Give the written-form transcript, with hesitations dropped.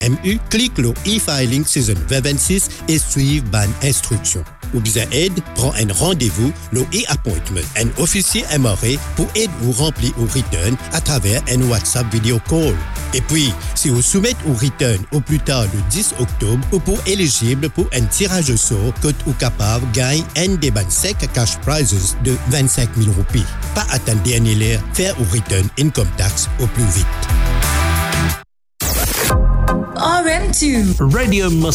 MU, clique le e-filing saison 2026 et suive ban instruction. Ou bien aide, prend un rendez-vous, le e-appointment, un officier MRA pour aider ou remplir ou return à travers un WhatsApp video call. Et puis, si vous soumettez au return au plus tard le 10 octobre, ou pour éligible pour un tirage au sort, que ou capable gagne un des ban sec cash prizes de 25 000 roupies. Pas attendre dernier l'air, faire ou return income tax au plus vite. RM2 Radio